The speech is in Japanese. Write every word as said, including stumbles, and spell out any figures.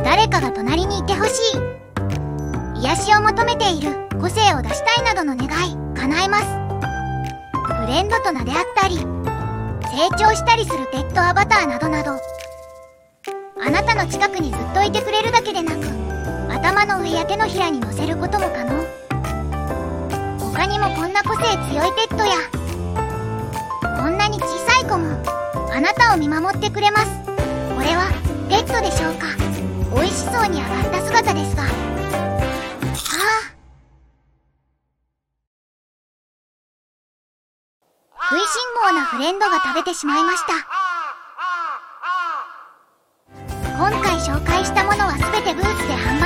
誰かが隣にいてほしい、癒しを求めている、個性を出したいなどの願い叶えます。フレンドと名であったり、成長したりするペットアバターなどなど、あなたの近くにずっといてくれるだけでなく、頭の上や手のひらに乗せることも可能。他にもこんな個性強いペットや、こんなに小さい子もあなたを見守ってくれます。これはペットでしょうか。美味しそうに揚がった姿ですが、ああ、食いしん坊なフレンドが食べてしまいました。今回紹介したものはすべてブースで販売